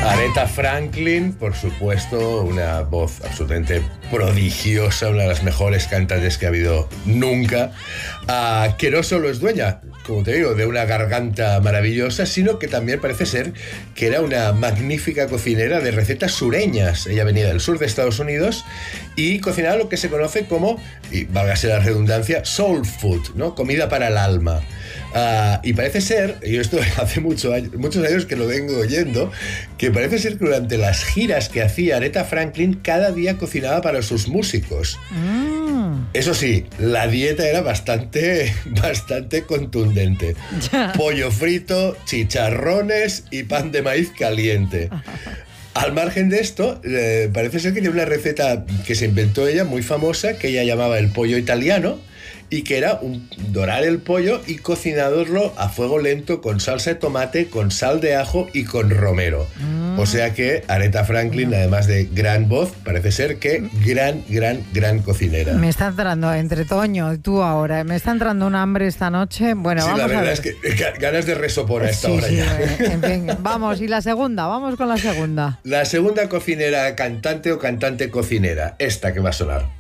Aretha Franklin, por supuesto, una voz absolutamente prodigiosa, una de las mejores cantantes que ha habido nunca, que no solo es dueña, como te digo, de una garganta maravillosa, sino que también parece ser que era una magnífica cocinera de recetas sureñas. Ella venía del sur de Estados Unidos y cocinaba lo que se conoce como, y válgase la redundancia, soul food, ¿no? Comida para el alma. Y parece ser, y esto hace muchos años que lo vengo oyendo, que parece ser que durante las giras que hacía Aretha Franklin, cada día cocinaba para sus músicos. Eso sí, la dieta era bastante contundente. Pollo frito, chicharrones y pan de maíz caliente. Al margen de esto, parece ser que tiene una receta que se inventó ella, muy famosa, que ella llamaba el pollo italiano, y que era dorar el pollo y cocinarlo a fuego lento con salsa de tomate, con sal de ajo y con romero. O sea que Aretha Franklin, además de gran voz, parece ser que gran cocinera. Me está entrando, entre Toño y tú ahora, me está entrando un hambre esta noche. Bueno, sí, vamos a ver. La verdad es que ganas de resopor a esta hora ya. En fin, vamos, y la segunda, vamos con la segunda. La segunda cocinera, cantante o cantante cocinera, esta que va a sonar.